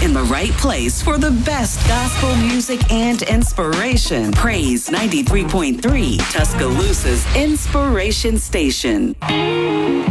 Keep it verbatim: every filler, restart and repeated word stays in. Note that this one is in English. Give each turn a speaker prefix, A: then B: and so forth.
A: in the right place for the best gospel music and inspiration. Praise ninety-three point three, Tuscaloosa's Inspiration Station.